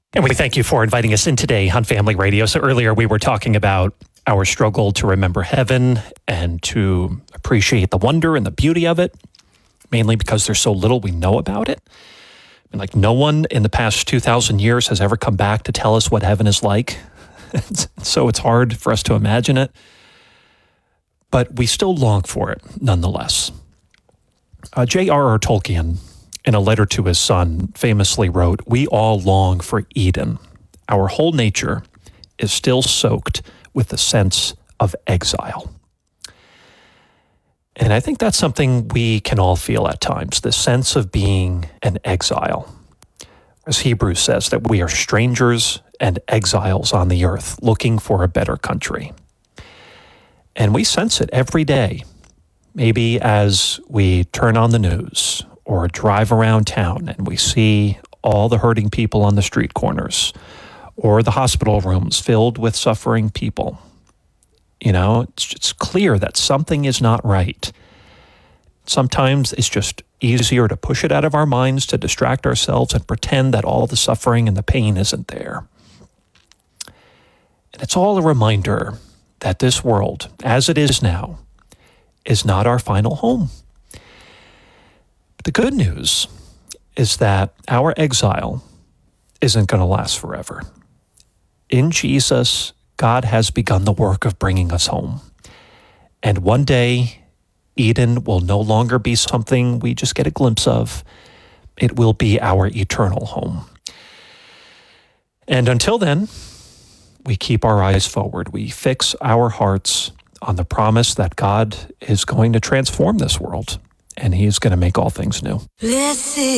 And we thank you for inviting us in today on Family Radio. So earlier we were talking about our struggle to remember heaven and to appreciate the wonder and the beauty of it, mainly because there's so little we know about it. I mean, like no one in the past 2,000 years has ever come back to tell us what heaven is like. So it's hard for us to imagine it. But we still long for it nonetheless. J.R.R. Tolkien, in a letter to his son, famously wrote, "We all long for Eden. Our whole nature is still soaked with the sense of exile." And I think that's something we can all feel at times, the sense of being an exile. As Hebrews says, that we are strangers and exiles on the earth looking for a better country. And we sense it every day, maybe as we turn on the news or drive around town and we see all the hurting people on the street corners or the hospital rooms filled with suffering people. You know, it's clear that something is not right. Sometimes it's just easier to push it out of our minds, to distract ourselves and pretend that all the suffering and the pain isn't there. And it's all a reminder that this world, as it is now, is not our final home. But the good news is that our exile isn't going to last forever. In Jesus, God has begun the work of bringing us home. And one day, Eden will no longer be something we just get a glimpse of. It will be our eternal home. And until then, we keep our eyes forward. We fix our hearts on the promise that God is going to transform this world, and He is going to make all things new.